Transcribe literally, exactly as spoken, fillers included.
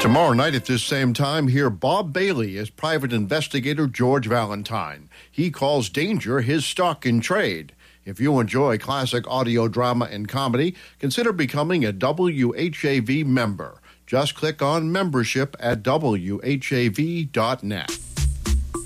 Tomorrow night at this same time, hear Bob Bailey as private investigator George Valentine. He calls danger his stock in trade. If you enjoy classic audio drama and comedy, consider becoming a W H A V member. Just click on membership at W H A V dot net.